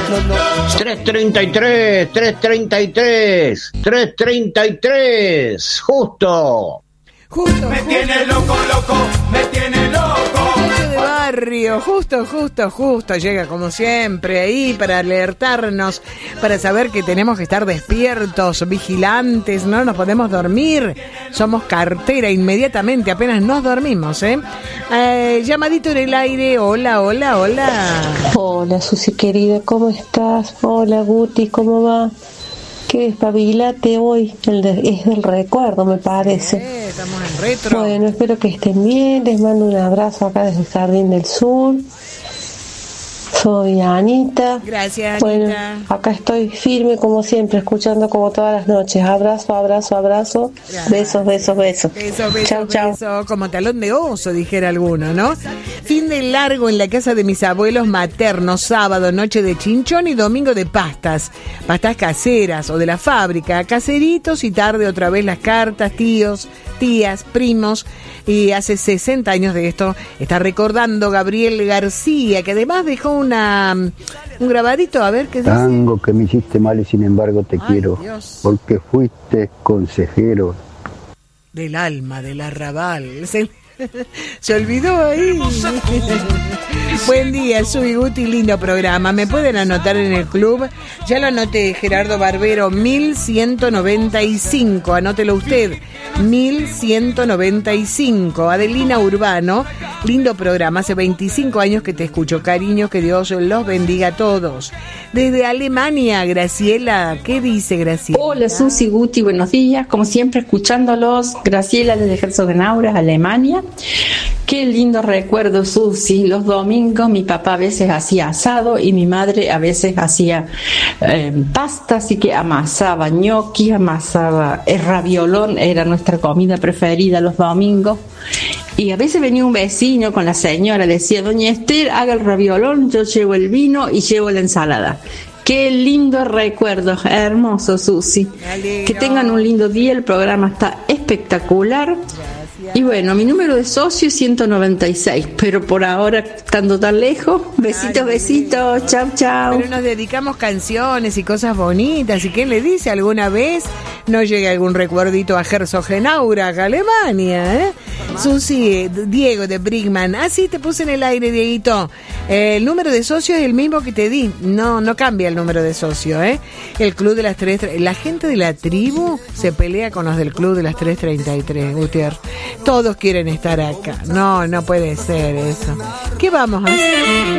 333, justo. Me tiene loco, me tiene loco. Noche de barrio, justo, llega como siempre ahí para alertarnos, para saber que tenemos que estar despiertos, vigilantes, no nos podemos dormir, somos cartera inmediatamente, apenas nos dormimos, llamadito en el aire, hola. Hola, Susi querida, ¿cómo estás? Hola, Guti, ¿cómo va? Qué despabilate hoy, es del recuerdo, me parece. Estamos en retro. Bueno, espero que estén bien, les mando un abrazo acá desde el Jardín del Sur. Soy Anita. Gracias, bueno, Anita. Acá estoy firme como siempre, escuchando como todas las noches. Abrazo. Besos. Chau. Como talón de oso, dijera alguno, ¿no? Fin de largo en la casa de mis abuelos maternos, sábado, noche de chinchón y domingo de pastas caseras o de la fábrica, caseritos y tarde otra vez las cartas, tíos, tías, primos. Y hace 60 años de esto está recordando Gabriel García, que además dejó un grabadito, a ver qué dice. Tango que me hiciste mal y sin embargo te quiero, Dios. porque fuiste consejero Del alma, del arrabal. Se olvidó ahí. Buen día, soy Guti, lindo programa. ¿Me pueden anotar en el club? Ya lo anoté, Gerardo Barbero, 1195. Anótelo usted, 1195. Adelina Urbano, lindo programa. Hace 25 años que te escucho. Cariño, que Dios los bendiga a todos. Desde Alemania, Graciela. ¿Qué dice Graciela? Hola, Susi, Guti, buenos días. Como siempre, escuchándolos. Graciela desde Herzogenaurach, Alemania. Qué lindo recuerdo, Susi. Los domingos mi papá a veces hacía asado y mi madre a veces hacía pasta, así que amasaba ñoqui, amasaba raviolón, era nuestra comida preferida los domingos. Y a veces venía un vecino con la señora, decía, doña Esther, haga el raviolón, yo llevo el vino y llevo la ensalada. Qué lindo recuerdo, hermoso, Susi. Que tengan un lindo día, el programa está espectacular. Y bueno, mi número de socio es 196, pero por ahora, estando tan lejos, besitos, chau. Pero nos dedicamos canciones y cosas bonitas, ¿y quién le dice alguna vez no llegue algún recuerdito a Herzogenaurach, Alemania, Susi, Diego de Brigman, así te puse en el aire, Dieguito. El número de socio es el mismo que te di, no cambia el número de socio, El club de las 3, la gente de la tribu se pelea con los del club de las 3:33, Gutiérrez. Todos quieren estar acá. No puede ser eso. ¿Qué vamos a hacer?